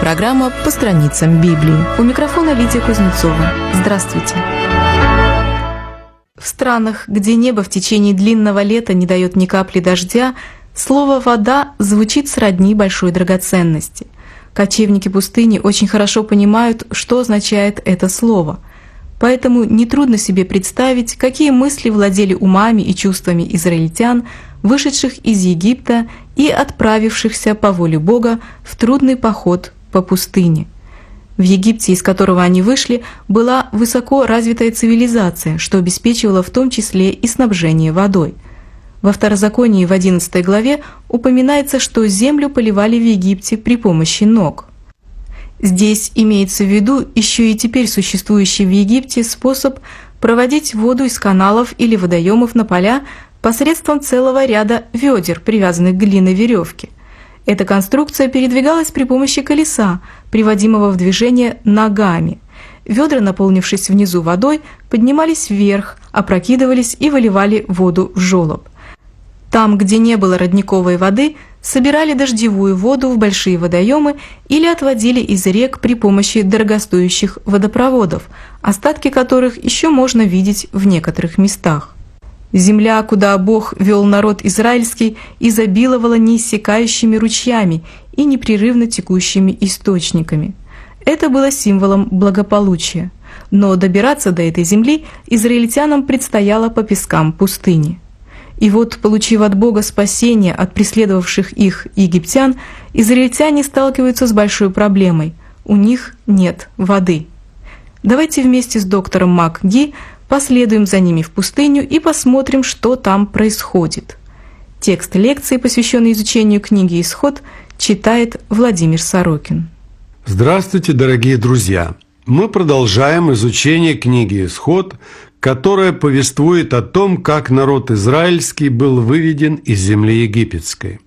программа «По страницам Библии». У микрофона Лидия Кузнецова. Здравствуйте. В странах, где небо в течение длинного лета не дает ни капли дождя, слово «вода» звучит сродни большой драгоценности. Кочевники пустыни очень хорошо понимают, что означает это слово. Поэтому нетрудно себе представить, какие мысли владели умами и чувствами израильтян, вышедших из Египта и отправившихся по воле Бога в трудный поход по пустыне. В Египте, из которого они вышли, была высоко развитая цивилизация, что обеспечивало в том числе и снабжение водой. Во Второзаконии в 11 главе упоминается, что землю поливали в Египте при помощи ног. Здесь имеется в виду еще и теперь существующий в Египте способ проводить воду из каналов или водоемов на поля посредством целого ряда ведер, привязанных к длинной веревке. Эта конструкция передвигалась при помощи колеса, приводимого в движение ногами. Ведра, наполнившись внизу водой, поднимались вверх, опрокидывались и выливали воду в желоб. Там, где не было родниковой воды, собирали дождевую воду в большие водоемы или отводили из рек при помощи дорогостоящих водопроводов, остатки которых еще можно видеть в некоторых местах. Земля, куда Бог вел народ израильский, изобиловала неиссякающими ручьями и непрерывно текущими источниками. Это было символом благополучия. Но добираться до этой земли израильтянам предстояло по пескам пустыни. И вот, получив от Бога спасение от преследовавших их египтян, израильтяне сталкиваются с большой проблемой – у них нет воды. Давайте вместе с доктором МакГи последуем за ними в пустыню и посмотрим, что там происходит. Текст лекции, посвященный изучению книги «Исход», читает Владимир Сорокин. Здравствуйте, дорогие друзья! Мы продолжаем изучение книги «Исход», которая повествует о том, как народ израильский был выведен из земли египетской.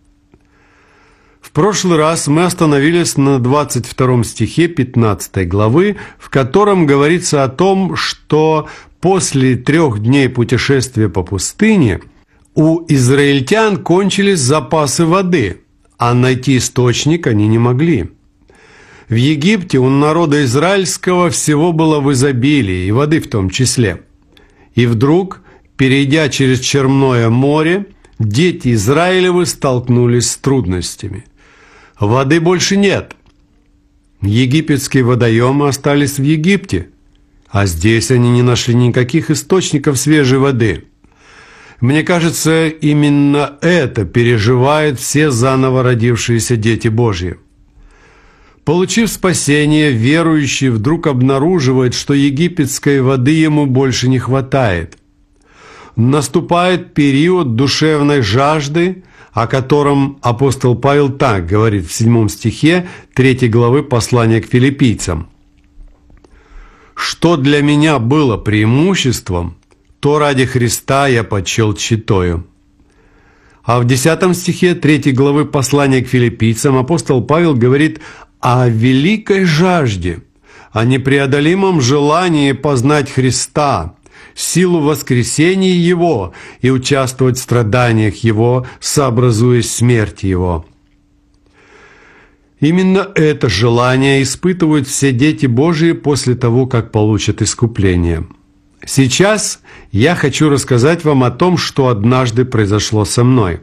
В прошлый раз мы остановились на 22 стихе 15 главы, в котором говорится о том, что после 3 дней путешествия по пустыне у израильтян кончились запасы воды, а найти источник они не могли. В Египте у народа израильского всего было в изобилии, и воды в том числе. И вдруг, перейдя через Черное море, дети Израилевы столкнулись с трудностями. Воды больше нет. Египетские водоемы остались в Египте, а здесь они не нашли никаких источников свежей воды. Мне кажется, именно это переживают все заново родившиеся дети Божьи. Получив спасение, верующий вдруг обнаруживает, что египетской воды ему больше не хватает. Наступает период душевной жажды, о котором апостол Павел так говорит в 7 стихе 3 главы послания к филиппийцам. «Что для меня было преимуществом, то ради Христа я почел тщетою». А в 10 стихе 3 главы послания к филиппийцам апостол Павел говорит о великой жажде, о непреодолимом желании познать Христа, силу воскресения Его и участвовать в страданиях Его, сообразуясь смерти Его. Именно это желание испытывают все дети Божьи после того, как получат искупление. Сейчас я хочу рассказать вам о том, что однажды произошло со мной.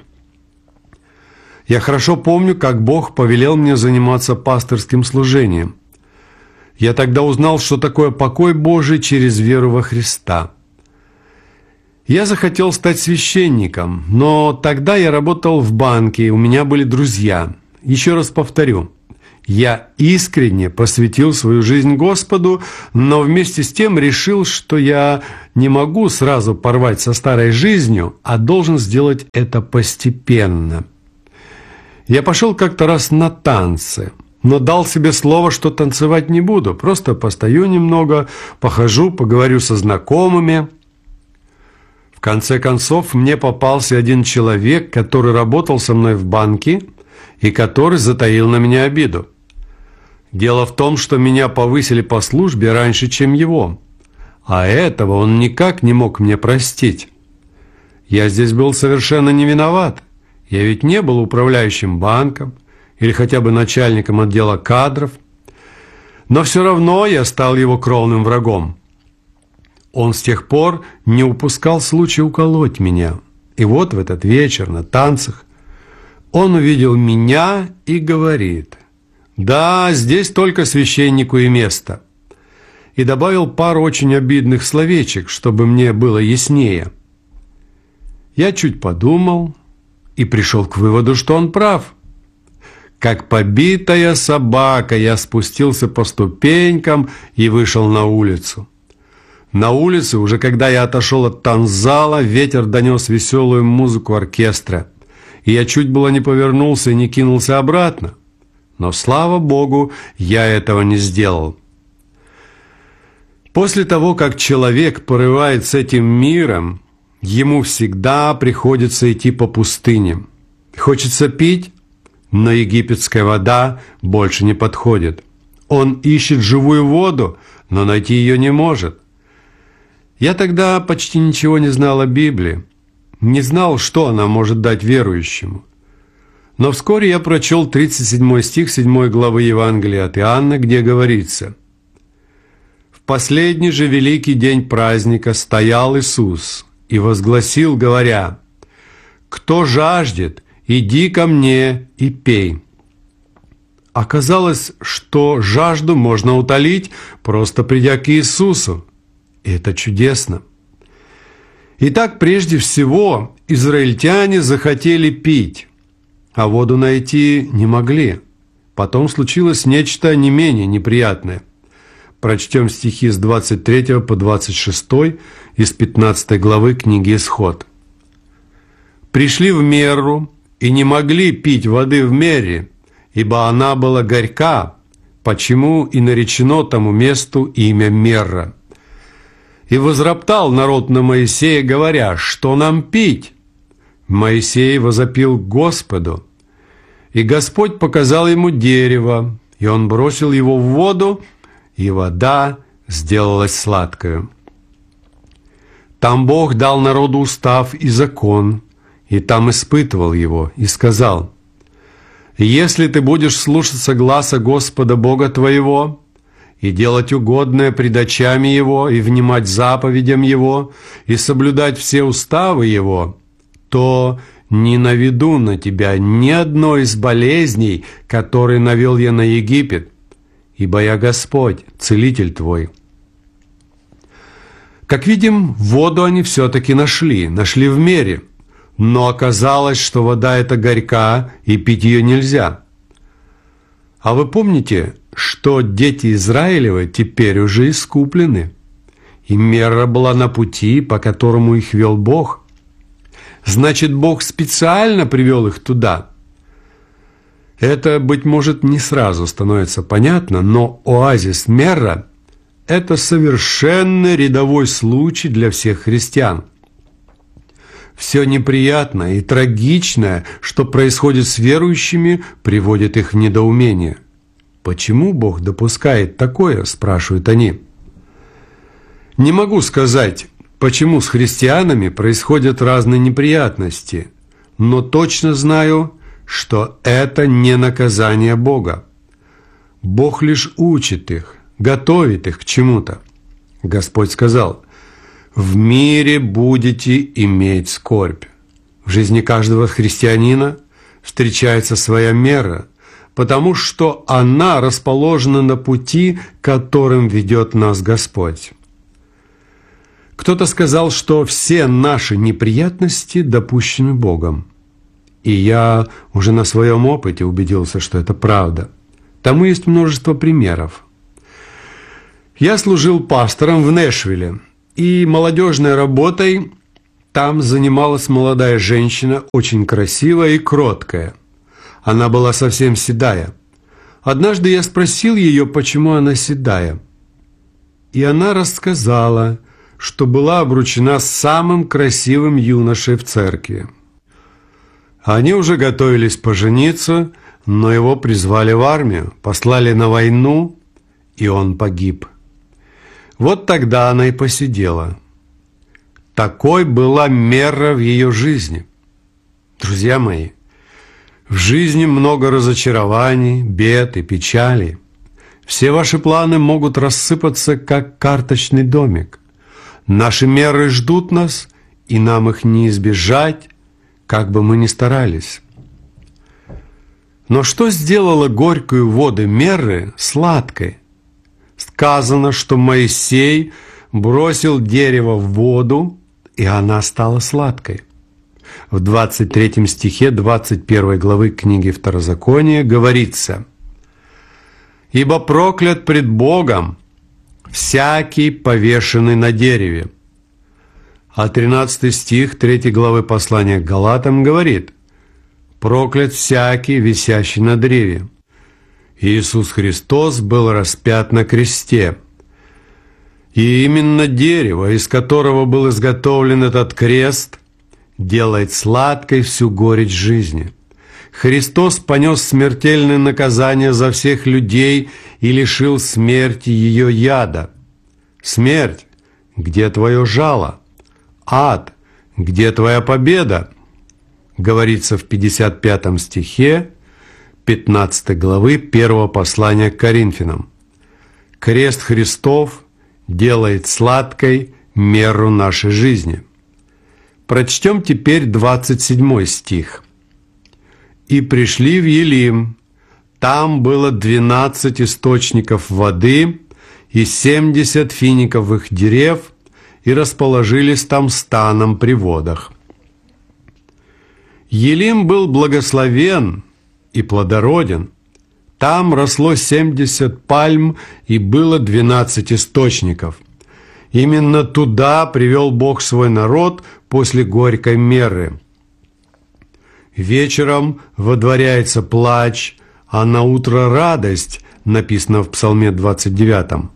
Я хорошо помню, как Бог повелел мне заниматься пасторским служением. Я тогда узнал, что такое покой Божий через веру во Христа. Я захотел стать священником, но тогда я работал в банке, у меня были друзья. Еще раз повторю, я искренне посвятил свою жизнь Господу, но вместе с тем решил, что я не могу сразу порвать со старой жизнью, а должен сделать это постепенно. Я пошел как-то раз на танцы, но дал себе слово, что танцевать не буду, просто постою немного, похожу, поговорю со знакомыми. В конце концов, мне попался один человек, который работал со мной в банке и который затаил на меня обиду. Дело в том, что меня повысили по службе раньше, чем его, а этого он никак не мог мне простить. Я здесь был совершенно не виноват. Я ведь не был управляющим банком или хотя бы начальником отдела кадров. Но все равно я стал его кровным врагом. Он с тех пор не упускал случая уколоть меня. И вот в этот вечер на танцах он увидел меня и говорит: «Да, здесь только священнику и место». И добавил пару очень обидных словечек, чтобы мне было яснее. Я чуть подумал и пришел к выводу, что он прав. Как побитая собака я спустился по ступенькам и вышел на улицу. На улице, уже когда я отошел от танцзала, ветер донес веселую музыку оркестра, и я чуть было не повернулся и не кинулся обратно. Но, слава Богу, я этого не сделал. После того, как человек порывает с этим миром, ему всегда приходится идти по пустыне. Хочется пить, но египетская вода больше не подходит. Он ищет живую воду, но найти ее не может. Я тогда почти ничего не знал о Библии, не знал, что она может дать верующему. Но вскоре я прочел 37 стих 7 главы Евангелия от Иоанна, где говорится: «В последний же великий день праздника стоял Иисус и возгласил, говоря: „Кто жаждет, иди ко мне и пей“». Оказалось, что жажду можно утолить, просто придя к Иисусу. И это чудесно. Итак, прежде всего, израильтяне захотели пить, а воду найти не могли. Потом случилось нечто не менее неприятное. Прочтем стихи с 23 по 26 из 15 главы книги «Исход». «Пришли в Мерру и не могли пить воды в Мерре, ибо она была горька, почему и наречено тому месту имя Мерра. И возроптал народ на Моисея, говоря: что нам пить? Моисей возопил к Господу, и Господь показал ему дерево, и он бросил его в воду, и вода сделалась сладкою. Там Бог дал народу устав и закон, и там испытывал его, и сказал: если ты будешь слушаться гласа Господа Бога твоего, и делать угодное пред очами Его, и внимать заповедям Его, и соблюдать все уставы Его, то не наведу на тебя ни одной из болезней, которые навел я на Египет, ибо я Господь, целитель твой». Как видим, воду они все-таки нашли в Мерре, но оказалось, что вода эта горька, и пить ее нельзя. А вы помните, что дети Израилевы теперь уже искуплены, и Мерра была на пути, по которому их вел Бог? Значит, Бог специально привел их туда. Это, быть может, не сразу становится понятно, но оазис Мерра – это совершенно рядовой случай для всех христиан. Все неприятное и трагичное, что происходит с верующими, приводит их в недоумение. «Почему Бог допускает такое?» – спрашивают они. Не могу сказать, почему с христианами происходят разные неприятности, но точно знаю, что это не наказание Бога. Бог лишь учит их, готовит их к чему-то. Господь сказал: «В мире будете иметь скорбь». В жизни каждого христианина встречается своя мера, потому что она расположена на пути, которым ведет нас Господь. Кто-то сказал, что все наши неприятности допущены Богом. И я уже на своем опыте убедился, что это правда. Тому есть множество примеров. Я служил пастором в Нэшвилле, и молодежной работой там занималась молодая женщина, очень красивая и кроткая. Она была совсем седая. Однажды я спросил ее, почему она седая. И она рассказала, что была обручена с самым красивым юношей в церкви. Они уже готовились пожениться, но его призвали в армию, послали на войну, и он погиб. Вот тогда она и посидела. Такой была мера в ее жизни. Друзья мои, в жизни много разочарований, бед и печалей. Все ваши планы могут рассыпаться, как карточный домик. Наши меры ждут нас, и нам их не избежать, как бы мы ни старались. Но что сделало горькую воду Мерры сладкой? Сказано, что Моисей бросил дерево в воду, и она стала сладкой. В 23 стихе 21 главы книги Второзакония говорится: «Ибо проклят пред Богом всякий, повешенный на дереве». А 13 стих 3 главы послания к Галатам говорит: «Проклят всякий, висящий на древе». Иисус Христос был распят на кресте. И именно дерево, из которого был изготовлен этот крест, делает сладкой всю горечь жизни. Христос понес смертельное наказание за всех людей и лишил смерти ее яда. Смерть, где твое жало? Ад, где твоя победа? Говорится в 55 стихе 15 главы 1 послания к Коринфянам. Крест Христов делает сладкой меру нашей жизни. Прочтем теперь 27 стих. «И пришли в Елим, там было 12 источников воды и 70 финиковых дерев, и расположились там станом при водах». Елим был благословен и плодороден. Там росло 70 пальм и было 12 источников. Именно туда привел Бог свой народ после горькой меры. Вечером водворяется плач, а на утро радость, написано в Псалме 29.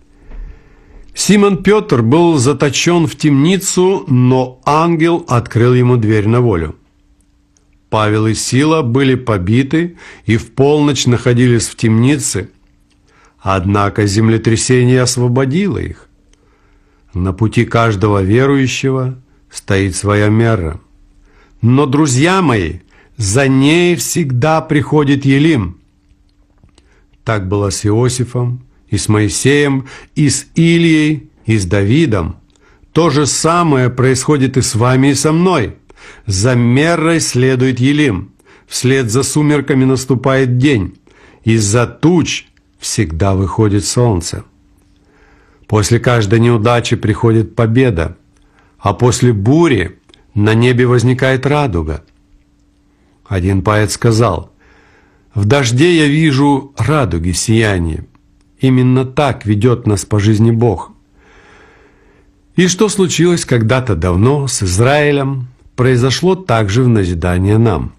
Симон Петр был заточен в темницу, но ангел открыл ему дверь на волю. Павел и Сила были побиты и в полночь находились в темнице, однако землетрясение освободило их. На пути каждого верующего стоит своя мера. Но, друзья мои, за ней всегда приходит Елим. Так было с Иосифом, и с Моисеем, и с Илией, и с Давидом. То же самое происходит и с вами, и со мной. За мерой следует Елим, вслед за сумерками наступает день, из-за туч всегда выходит солнце. После каждой неудачи приходит победа, а после бури на небе возникает радуга. Один поэт сказал: «В дожде я вижу радуги сияние». Именно так ведет нас по жизни Бог. И что случилось когда-то давно с Израилем, произошло также в назидание нам.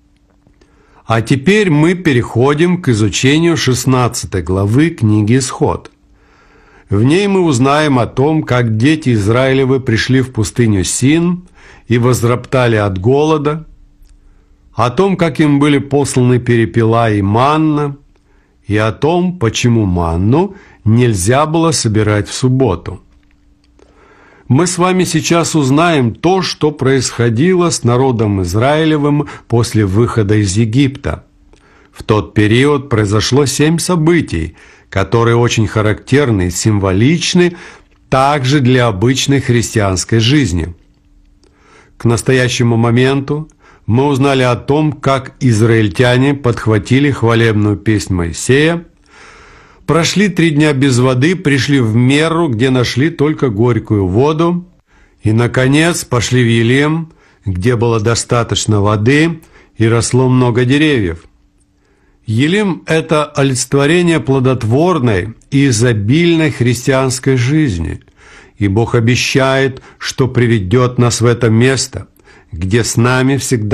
А теперь мы переходим к изучению 16 главы книги «Исход». В ней мы узнаем о том, как дети Израилевы пришли в пустыню Син и возроптали от голода, о том, как им были посланы перепела и манна, и о том, почему манну нельзя было собирать в субботу. Мы с вами сейчас узнаем то, что происходило с народом Израилевым после выхода из Египта. В тот период произошло 7 событий, которые очень характерны и символичны также для обычной христианской жизни. К настоящему моменту мы узнали о том, как израильтяне подхватили хвалебную песнь Моисея, прошли 3 дня без воды, пришли в Меру, где нашли только горькую воду, и, наконец, пошли в Елим, где было достаточно воды и росло много деревьев. Елим – это олицетворение плодотворной и изобильной христианской жизни, и Бог обещает, что приведет нас в это место, где с нами всегда